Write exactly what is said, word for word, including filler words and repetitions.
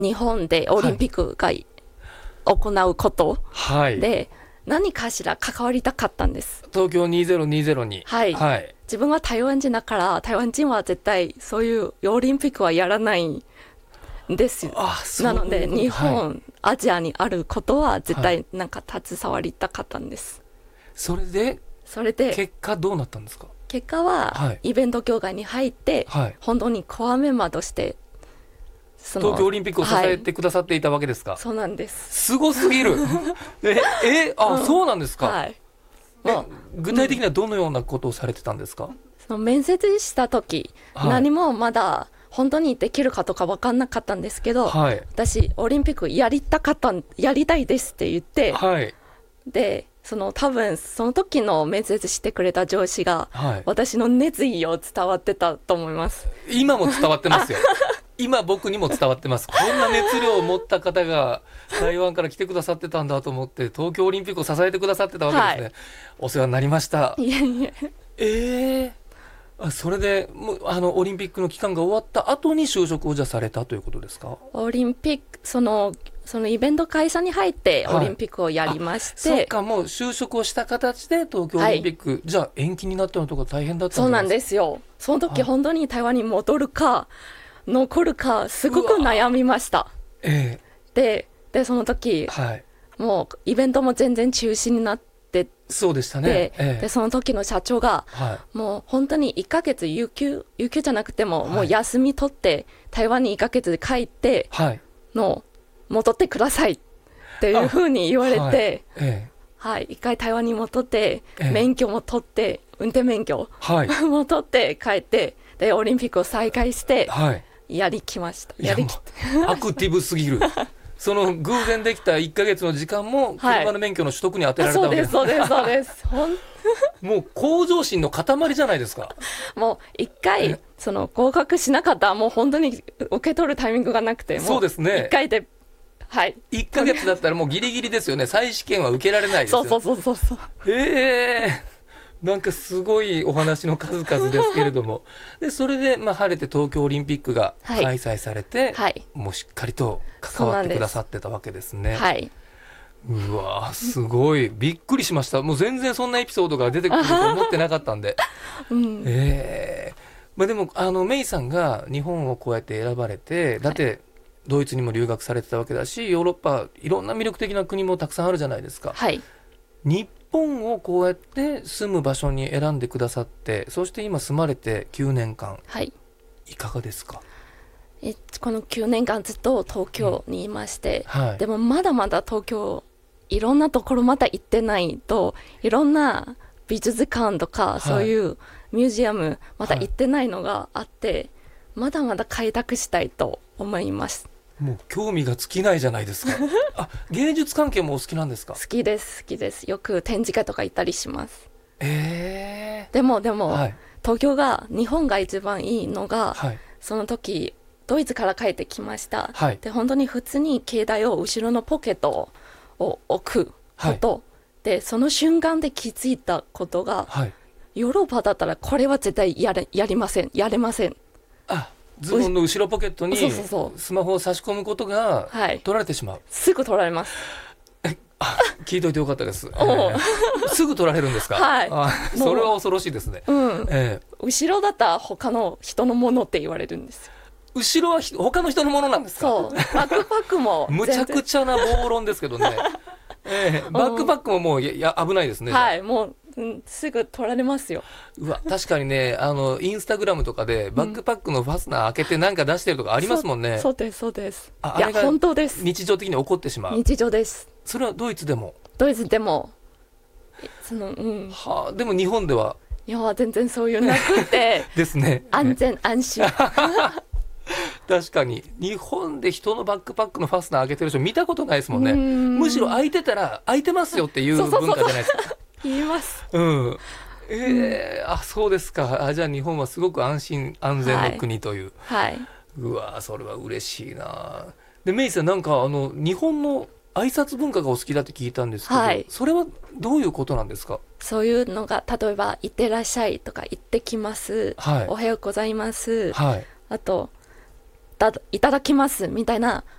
日本でオリンピックが、はい、行うことで、 はい、 何かしら関わりたかったんです。 東京にせんにじゅうに、 はいはい、自分は台湾人だから、台湾人は絶対そういうオリンピックはやらないんですよ。 あ、そうなので日本、 はい、 アジアにあることは絶対なんか携わりたかったんです、はい、 それでそれで結果どうなったんですか？ 結果は、はい、イベント業界に入って、はい、本当にコアメンバーとしてその東京オリンピックを支えてくださっていたわけですか？はい、 そうなんです。 すごすぎるええあ、うん、そうなんですか、 はい、 え具体的にはどのようなことをされてたんですか？うん、 その面接した時、はい、何もまだ本当にできるかとか分かんなかったんですけど、はい、私オリンピックやりたかったやりたいですって言って、はい、でその多分その時の面接してくれた上司が、はい、私の熱意を伝わってたと思います。 今も伝わってますよ今僕にも伝わってます。こんな熱量を持った方が台湾から来てくださってたんだと思って東京オリンピックを支えてくださってたわけですね、はい、お世話になりました。 いえいええー、あそれでもうあのオリンピックの期間が終わった後に就職をじゃされたということですか？ オリンピックそのそのイベント会社に入ってオリンピックをやりまして、はい、 そうか、もう就職をした形で東京オリンピック、はい、じゃあ延期になったのとか大変だったんですか？ そうなんですよ。その時本当に台湾に戻るか残るかすごく悩みました、 えー、で, でその時、はい、もうイベントも全然中止になってそうでしたね、 えー、でその時の社長が、はい、もう本当にいっかげつ有給有給じゃなくても、はい、もう休み取って台湾にいっかげつで帰っての、はい、戻ってくださいっていうふうに言われて、はいえーはい、一回台湾に戻って、えー、免許も取って運転免許、はい、も取って帰ってでオリンピックを再開して、はいやりきました。やりきアクティブすぎるその偶然できたいっかげつの時間も車の免許の取得に当てられたわけです、 はい、そうですそうですそうですもう向上心の塊じゃないですか。 もう一回その合格しなかったらもう本当に受け取るタイミングがなくてもうそうですねいっかいではいいっかげつだったらもうギリギリですよね再試験は受けられないですよ。 そうそうそうそうへえーなんかすごいお話の数々ですけれどもでそれでまあ晴れて東京オリンピックが開催されて、はい、もうしっかりと関わってくださってたわけですね。 はい、 うわすごいびっくりしました。もう全然そんなエピソードが出てくると思ってなかったんで、うんえーまあ、でもあのメイさんが日本をこうやって選ばれてだってドイツにも留学されてたわけだしヨーロッパいろんな魅力的な国もたくさんあるじゃないですか。 はい、 日本をこうやって住む場所に選んでくださってそして今住まれてきゅうねんかん、はい、いかがですか？ えこのきゅうねんかんずっと東京にいまして、うんはい、でもまだまだ東京いろんなところまだ行ってないといろんな美術館とか、はい、そういうミュージアムまだ行ってないのがあって、はい、まだまだ開拓したいと思います。 もう興味が尽きないじゃないですかあ芸術関係もお好きなんですか？ 好きです好きです。よく展示会とか行ったりします。 えー、 でもでも、はい、東京が日本が一番いいのが、はい、その時ドイツから帰ってきました、はい、で本当に普通に携帯を後ろのポケットを置くこと、はい、でその瞬間で気づいたことが、はい、ヨーロッパだったらこれは絶対やれ、やりませんやれません。 あズボンの後ろポケットにスマホを差し込むことが取られてしまう、はい、 すぐ取られます。 あ聞いといてよかったです、えー、すぐ取られるんですか？はいあそれは恐ろしいですね、 うんえー、後ろだったら他の人のものって言われるんですよ。 後ろは他の人のものなんですか？ そうバックパックもむちゃくちゃな暴論ですけどね、えー、バックパックももうやや危ないですね。 はいもううん、すぐ取られますよ。 うわ確かにねあのインスタグラムとかでバックパックのファスナー開けてなんか出してるとかありますもんね、 うん、そ, そうですそうです。 あいやあれが本当です日常的に起こってしまう。 日常です。 それはドイツでもドイツでもその、うんはあ、でも日本では日本は全然そういうなくてですね安全安心確かに日本で人のバックパックのファスナー開けてる人見たことないですもんね。むしろ開いてたら開いてますよっていう文化じゃないですか。そうそうそうそう言います、 うんえーうん、あそうですか。あじゃあ日本はすごく安心安全の国という、 はい、 うわそれは嬉しいな。でメイさんなんかあの日本の挨拶文化がお好きだって聞いたんですけど、はい、それはどういうことなんですか？ そういうのが例えばいってらっしゃいとか行ってきます、はい、おはようございます、はい、あとだいただきますみたいな